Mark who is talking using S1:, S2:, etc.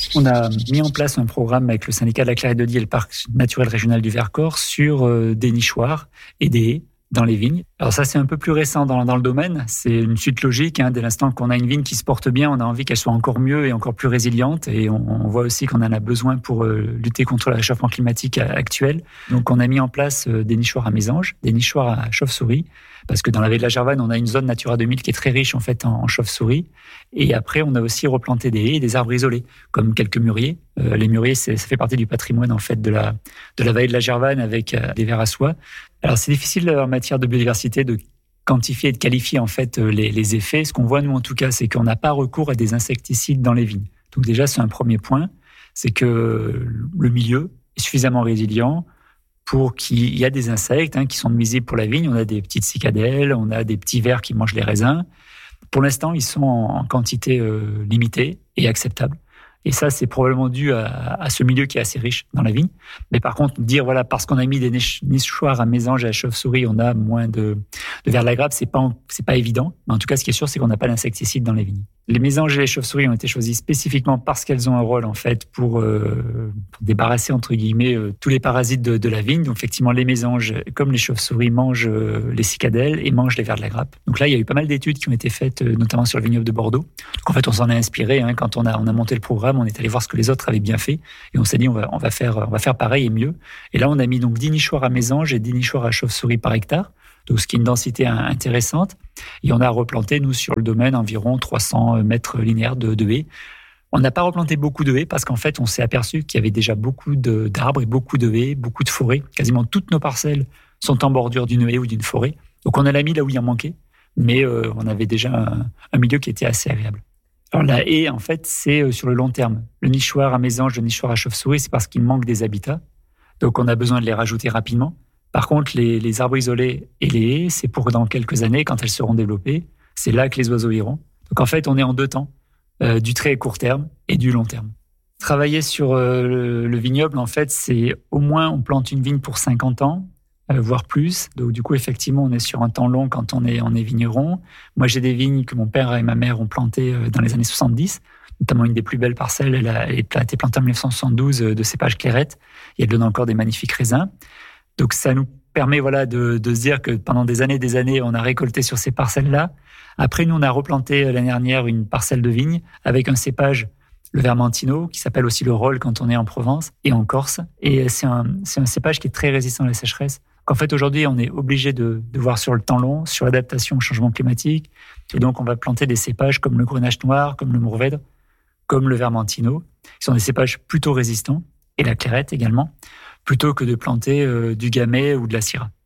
S1: On a mis en place un programme avec le syndicat de la Clairette de Die et le parc naturel régional du Vercors sur des nichoirs et des haies dans les vignes. Alors ça, c'est un peu plus récent dans le domaine. C'est une suite logique. Dès l'instant qu'on a une vigne qui se porte bien, on a envie qu'elle soit encore mieux et encore plus résiliente. Et on voit aussi qu'on en a besoin pour lutter contre le réchauffement climatique actuel. Donc on a mis en place des nichoirs à mésanges, des nichoirs à chauves-souris, parce que dans la vallée de la Gervanne, on a une zone Natura 2000 qui est très riche en fait en chauves-souris. Et après, on a aussi replanté des haies et des arbres isolés, comme quelques mûriers. Les mûriers, ça fait partie du patrimoine en fait de la vallée de la Gervanne avec des vers à soie. Alors c'est difficile en matière de biodiversité de quantifier et de qualifier en fait les effets. Ce qu'on voit nous en tout cas, c'est qu'on n'a pas recours à des insecticides dans les vignes. Donc déjà, c'est un premier point, c'est que le milieu est suffisamment résilient pour qu'il y a des insectes qui sont nuisibles pour la vigne. On a des petites cicadelles, on a des petits vers qui mangent les raisins. Pour l'instant, ils sont en quantité limitée et acceptable. Et ça, c'est probablement dû à ce milieu qui est assez riche dans la vigne. Mais par contre, dire, voilà, parce qu'on a mis des nichoirs à mésanges et à chauves-souris, on a moins de vers de la grappe, c'est pas évident. Mais en tout cas, ce qui est sûr, c'est qu'on n'a pas d'insecticide dans les vignes. Les mésanges et les chauves-souris ont été choisis spécifiquement parce qu'elles ont un rôle, en fait, pour débarrasser, entre guillemets, tous les parasites de la vigne. Donc, effectivement, les mésanges, comme les chauves-souris, mangent les cicadelles et mangent les vers de la grappe. Donc là, il y a eu pas mal d'études qui ont été faites, notamment sur le vignoble de Bordeaux. Donc, en fait, on s'en est inspiré, quand on a monté le programme. On est allé voir ce que les autres avaient bien fait et on s'est dit on va faire pareil et mieux. Et là, on a mis donc 10 nichoirs à mésanges et 10 nichoirs à chauves-souris par hectare, donc ce qui est une densité intéressante. Et on a replanté, nous, sur le domaine, environ 300 mètres linéaires de haies. On n'a pas replanté beaucoup de haies parce qu'en fait, on s'est aperçu qu'il y avait déjà beaucoup d'arbres et beaucoup de haies, beaucoup de forêts. Quasiment toutes nos parcelles sont en bordure d'une haie ou d'une forêt. Donc on l'a mis là où il en manquait, mais on avait déjà un milieu qui était assez agréable. Alors la haie, en fait, c'est sur le long terme. Le nichoir à mésanges, le nichoir à chauves-souris, c'est parce qu'il manque des habitats. Donc on a besoin de les rajouter rapidement. Par contre, les arbres isolés et les haies, c'est pour dans quelques années, quand elles seront développées, c'est là que les oiseaux iront. Donc en fait, on est en deux temps, du très court terme et du long terme. Travailler sur le vignoble, en fait, c'est au moins on plante une vigne pour 50 ans, voire plus. Donc, du coup, effectivement, on est sur un temps long quand on est vigneron. Moi, j'ai des vignes que mon père et ma mère ont plantées dans les années 70, notamment une des plus belles parcelles. Elle a été plantée en 1972 de cépage Clairette et elle donne encore des magnifiques raisins. Donc, ça nous permet de se dire que pendant des années, on a récolté sur ces parcelles-là. Après, nous, on a replanté l'année dernière une parcelle de vigne avec un cépage, le Vermentino, qui s'appelle aussi le Rolle quand on est en Provence et en Corse. Et c'est un cépage qui est très résistant à la sécheresse. En fait, aujourd'hui, on est obligé de voir sur le temps long, sur l'adaptation au changement climatique. Et donc, on va planter des cépages comme le Grenache noir, comme le Mourvèdre, comme le Vermentino, qui sont des cépages plutôt résistants, et la Clairette également, plutôt que de planter du Gamay ou de la Syrah.